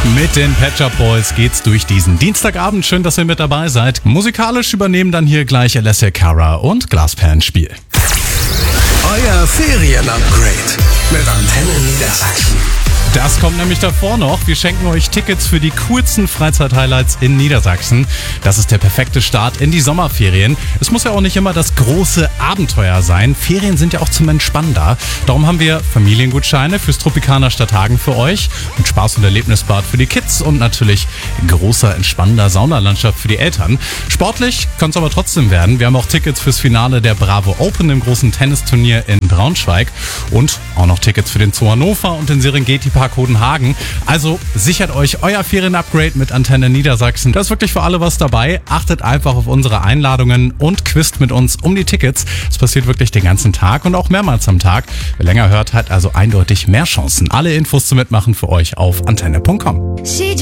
Mit den Pet Shop Boys geht's durch diesen Dienstagabend. Schön, dass ihr mit dabei seid. Musikalisch übernehmen dann hier gleich Alessia Cara und Glasperlenspiel. Euer Ferien-Upgrade mit Antenne Niedersachsen. Das kommt nämlich davor noch. Wir schenken euch Tickets für die coolsten Freizeithighlights in Niedersachsen. Das ist der perfekte Start in die Sommerferien. Es muss ja auch nicht immer das große Abenteuer sein. Ferien sind ja auch zum Entspannen da. Darum haben wir Familiengutscheine fürs Tropikaner Stadthagen für euch und Spaß- und Erlebnisbad für die Kids und natürlich großer, entspannender Saunalandschaft für die Eltern. Sportlich kann es aber trotzdem werden. Wir haben auch Tickets fürs Finale der Bravo Open im großen Tennisturnier in Braunschweig und auch noch Tickets für den Zoo Hannover und den Serengeti Park Hodenhagen. Also sichert euch euer Ferien-Upgrade mit Antenne Niedersachsen. Da ist wirklich für alle was dabei. Achtet einfach auf unsere Einladungen und quizt mit uns um die Tickets. Es passiert wirklich den ganzen Tag und auch mehrmals am Tag. Wer länger hört, hat also eindeutig mehr Chancen. Alle Infos zum Mitmachen für euch auf antenne.com.